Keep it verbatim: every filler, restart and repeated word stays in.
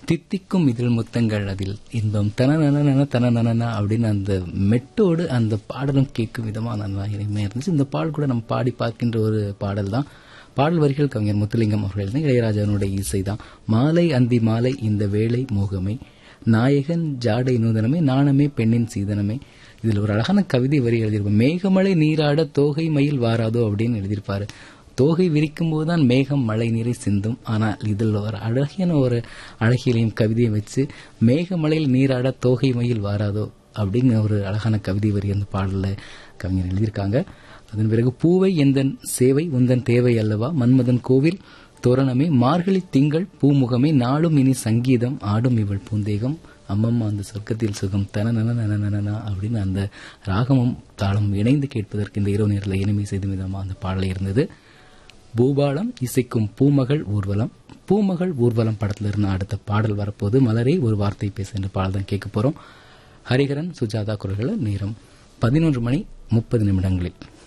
தித்திக்கும் இதில் முத்தங்கள் அதில் இன்பம் தனநன தனநன அப்படின்னு அந்த மெட்டோடு அந்த பாடலும் கேட்கும் விதமா நல்லா இனிமையா இருந்துச்சு. இந்த பாடல் கூட நம்ம பாடி பார்க்கின்ற ஒரு பாடல் தான். பாடல் வரிகள் கவிஞர் முத்துலிங்கம் அவர்கள் தான், இளையராஜாவுடைய இசை தான். மாலை அந்தி மாலை இந்த வேளை மோகமே, நாயகன் ஜாடை நூதனமே, நாணமே பெண்ணின் சீதனமே. இதுல ஒரு அழகான கவிதை வரி எழுதியிருப்பார். மேகமலை நீராட தோகை மயில் வாராதோ அப்படின்னு எழுதியிருப்பாரு. தோகை விரிக்கும் போதுதான் மேகம் மழை நீரை சிந்தும். ஆனால் இதில் ஒரு அழகியான ஒரு அழகியலையும் கவிதையை வச்சு மேகமலையில் நீராட தோகை மயில் வாராதோ அப்படிங்கிற ஒரு அழகான கவிதை வரி அந்த பாடல கவிஞர் எழுதியிருக்காங்க. அதன் பிறகு பூவை எந்தன் சேவை உந்தன் தேவை அல்லவா, மன்மதன் கோவில் தோரணமே, மார்கழி திங்கள் பூமுகமே, நாளும் இனி சங்கீதம் ஆடும் இவள் பூந்தேகம், அம்மம்மா அந்த சொர்க்கத்தில் சுகம் தனநன அப்படின்னு அந்த ராகமும் தாளம் இணைந்து கேட்பதற்கு இந்த இரவு நேரத்தில் இனிமை செய்த விதமாக அந்த பாடல் இருந்தது. பூபாலம் இசைக்கும் பூமகள் ஊர்வலம். பூமகள் ஊர்வலம் படத்துல இருந்து அடுத்த பாடல் வரப்போது. மலரே ஒரு வார்த்தை பேச என்ற பாடல் தான் கேட்க போறோம். ஹரிஹரன் சுஜாதா குரல்கள். நேரம் பதினொன்று மணி முப்பது நிமிடங்களில்